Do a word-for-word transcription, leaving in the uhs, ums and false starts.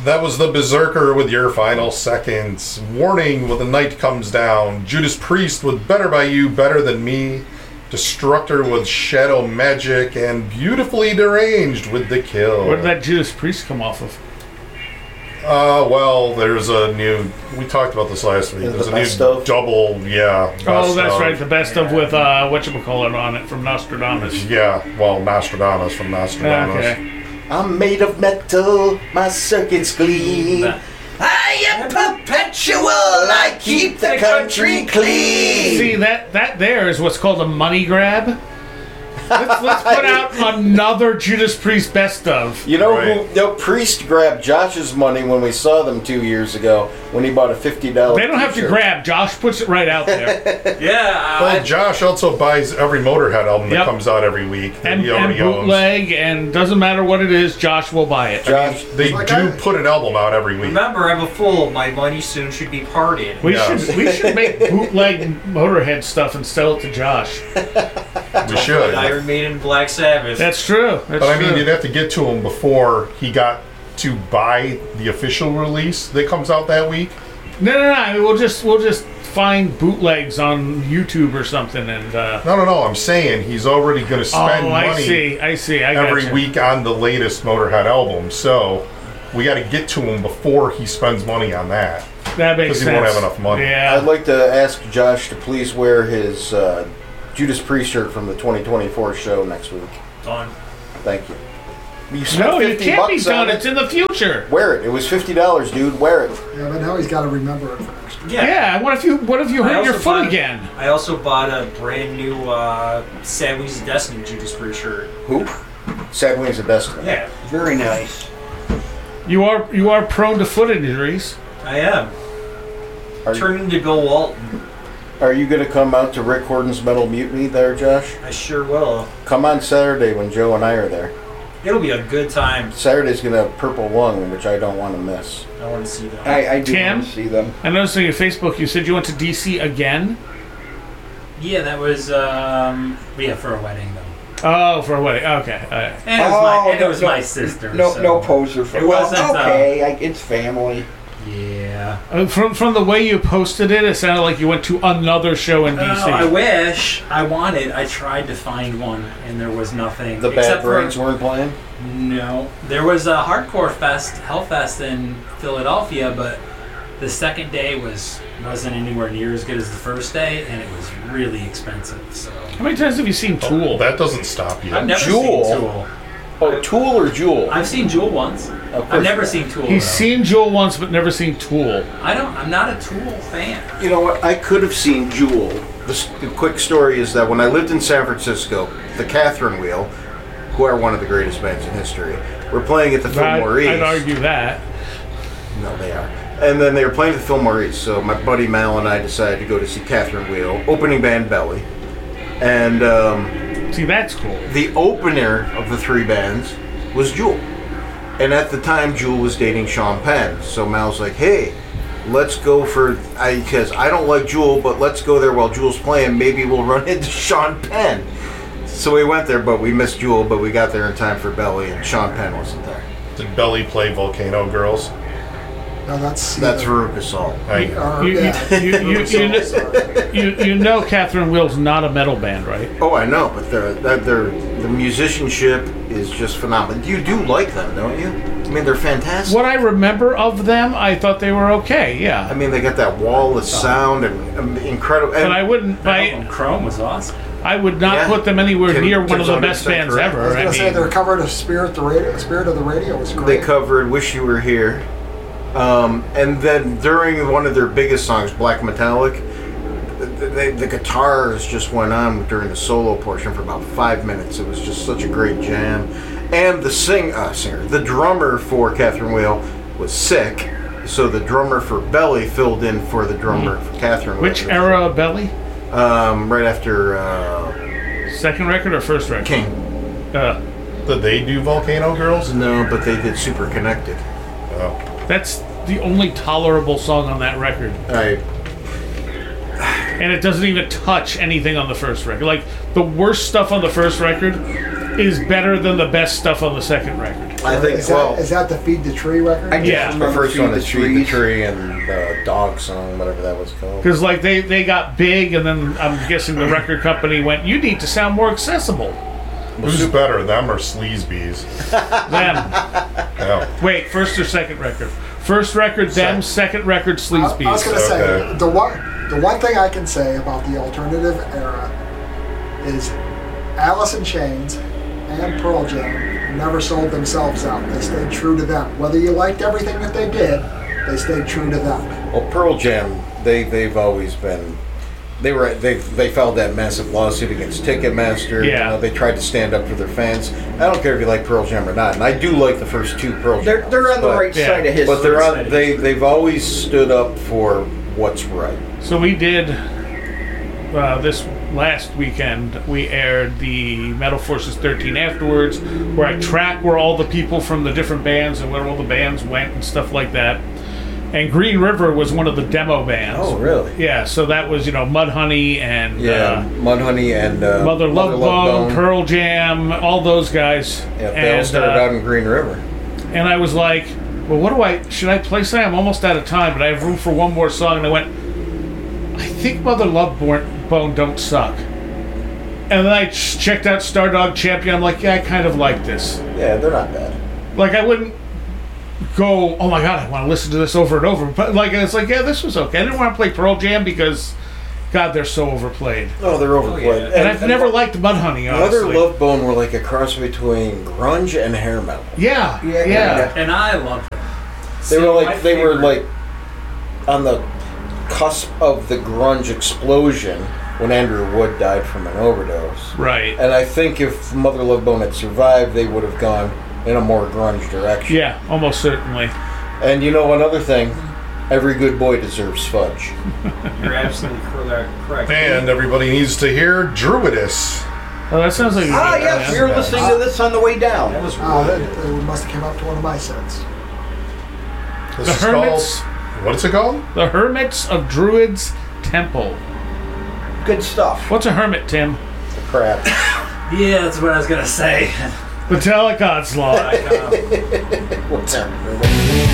That was the Berserker with your final seconds. Warning when the night comes down. Judas Priest with Better By You, Better Than Me. Destructor with Shadow Magic. And Beautifully Deranged with The Kill. Where did that Judas Priest come off of? Uh, well, there's a new... We talked about this last week. The There's a best new of? double, yeah. Oh, best that's of. right. The best of with, uh, whatchamacallit on it from Nostradamus. Yeah, well, Nostradamus from Nostradamus. Okay. I'm made of metal, my circuits gleam. I am perpetual, I keep the country clean. See, that, that there is what's called a money grab. Let's, let's put out another Judas Priest best of. You know Right. who? No, Priest grabbed Josh's money when we saw them two years ago when he bought a fifty dollars. They don't have to grab. Josh puts it right out there. Yeah. Well, I, Josh also buys every Motorhead album that Yep. comes out every week. that and he and already owns. bootleg, and doesn't matter what it is, Josh will buy it. Josh, They Like do I- put an album out every week. remember, I'm a fool. My money soon should be parted. We Yes. should we should make bootleg Motorhead stuff and sell it to Josh. We should. Iron Maiden, Black Sabbath. That's true. That's But I mean, true. you'd have to get to him before he got to buy the official release that comes out that week. No, no, no. I mean, we'll just we'll just find bootlegs on YouTube or something, and uh, No, no, no. I'm saying he's already going to spend oh, I money see, I see, I every gotcha. week on the latest Motorhead album. So we got to get to him before he spends money on that. That makes 'Cause he sense. won't have enough money. Yeah. I'd like to ask Josh to please wear his uh, Judas Priest shirt from the twenty twenty-four show next week. Done. Thank you. You spent no, you fifty can't be bucks done. on It's it. in the future. Wear it. It was fifty dollars, dude. Wear it. Yeah, but now he's got to remember it for next year. Yeah. What if you What if you I hurt your also foot bought- again? I also bought a brand new uh, Sad Wings of Destiny Judas Priest shirt. Who? Sad Wings of Destiny. Yeah, Very nice. You are you are prone to foot injuries. I am. Are you, Turning to Bill Walton. are you going to come out to Rick Horton's Metal Mutiny there, Josh? I sure will. Come on Saturday when Joe and I are there. It'll be a good time. Saturday's going to have Purple Lung, which I don't want to miss. I want to see that. I, I do Tim? want to see them. I noticed on your Facebook you said you went to D C again. Yeah, that was um, yeah for a wedding though. Oh, for a wedding. Okay. all right. And it was Oh, my and no, it was no, my sister. No, so. no poser for. It Well, wasn't, uh, okay. I, it's family. Yeah. Uh, from from the way you posted it, it sounded like you went to another show in D C. Oh, I wish. I wanted. I tried to find one, and there was nothing. The Bad except for- Brains weren't playing? No, there was a hardcore fest, Hellfest in Philadelphia, but the second day was wasn't anywhere near as good as the first day, and it was really expensive. So How many times have you seen Tool? That doesn't stop you. I've never Jewel? seen Tool. Oh, Tool or Jewel? I've seen Jewel once. Of course I've never not. seen Tool. He's though. seen Jewel once, but never seen Tool. I don't. I'm not a Tool fan. You know what? I could have seen Jewel. The, s- the quick story is that when I lived in San Francisco, the Catherine Wheel, who are one of the greatest bands in history, were playing at the I'd, Fillmore East. I'd argue that. No, they are. And then they were playing at the Fillmore East, so my buddy Mal and I decided to go to see Catherine Wheel, opening band Belly. And um, See, that's cool. the opener of the three bands was Jewel. And at the time, Jewel was dating Sean Penn. So Mal's like, hey, let's go for, I because I don't like Jewel, but let's go there while Jewel's playing. Maybe we'll run into Sean Penn. So we went there, but we missed Jewel, but we got there in time for Belly, and Sean Penn wasn't there. Did Belly play Volcano Girls? No, that's That's Veruca Salt. I, Or, You, yeah. you, you, you, you, know, you, you know Catherine Wheel's not a metal band, right? Oh, I know, but they're, they're, they're, the musicianship is just phenomenal. You do like them, don't you? I mean, they're fantastic. What I remember of them, I thought they were okay, yeah. I mean, they got that wall of sound and um, incredible. But I wouldn't, That I, album, Chrome was awesome. I would not Yeah. put them anywhere Tim- near one Tim's of the one hundred best percent bands correct. I was ever. I gonna say mean, their cover of Spirit, the radio, Spirit of the Radio was great. They covered "Wish You Were Here," um, and then during one of their biggest songs, "Black Metallic," the, the, the guitars just went on during the solo portion for about five minutes. It was just such a great jam, and the sing uh, singer, the drummer for Catherine Wheel, was sick. So the drummer for Belly filled in for the drummer for Catherine Wheel. which era of Belly? Um, right after uh, Second record or first record? King. Uh, did they do Volcano Girls? No, but they did Super Connected. Oh. that's the only tolerable song on that record. I And it doesn't even touch anything on the first record. Like, the worst stuff on the first record is better than the best stuff on the second record. I think, is, well- that, is that the Feed the Tree record? I just Yeah. The remember first one Feed is the Feed the Trees. Tree and the Dog Song, whatever that was called. Because like they, they got big, and then I'm guessing the record company went, "You need to sound more accessible." Who's better, them or Sleazebees? Them. Yeah. Wait, first or second record? First record, them. Second record, I, I was Sleazebees. going to say Okay. the one the one thing I can say about the alternative era is Alice in Chains and Pearl Jam never sold themselves out. They stayed true to them. Whether you liked everything that they did, they stayed true to them. Well, Pearl Jam, they they've always been. They were they they filed that massive lawsuit against Ticketmaster. Yeah. You know, they tried to stand up for their fans. I don't care if you like Pearl Jam or not, and I do like the first two Pearl Jam. They're, they're on the but- right Yeah. side of history. But they're on. They they've always stood up for what's right. So we did uh, this last weekend. We aired the Metal Forces thirteen afterwards, where I track where all the people from the different bands and where all the bands went and stuff like that. And Green River was one of the demo bands. Oh, really? Yeah, so that was, you know, Mudhoney and Yeah, uh, Mudhoney and uh, Mother Love Bone, Pearl Jam, all those guys. Yeah, they all and, started uh, out in Green River. and I was like, well, what do I, should I play something? I'm almost out of time, but I have room for one more song. And I went, I think Mother Love Bone Bone don't suck. And then I ch- checked out Stardog Champion. I'm like, yeah, I kind of like this. Yeah, they're not bad. Like, I wouldn't go, oh my god, I want to listen to this over and over. But like, it's like, yeah, this was okay. I didn't want to play Pearl Jam because, God, they're so overplayed. No, they're overplayed. And, I've never liked Mudhoney, Mother honestly. Love Bone were like a cross between grunge and hair metal. Yeah, yeah. Yeah, yeah, And I love them. They were See, like my they were favorite- like on the cusp of the grunge explosion when Andrew Wood died from an overdose. Right. And I think if Mother Love Bone had survived, they would have gone in a more grunge direction. Yeah, almost certainly. And you know another thing, every good boy deserves fudge. You're absolutely correct. correct. And everybody needs to hear Druidus. Oh, that sounds like a Ah, good yes, band. we were listening to this on the way down. That was Oh, really that, it must have come up to one of my sets. This The is Hermits, called, what is it called? the Hermits of Druids Temple. Good stuff. What's a hermit, Tim? Crap. Yeah, that's what I was gonna say. The Telecon's Law. I, um, What's that?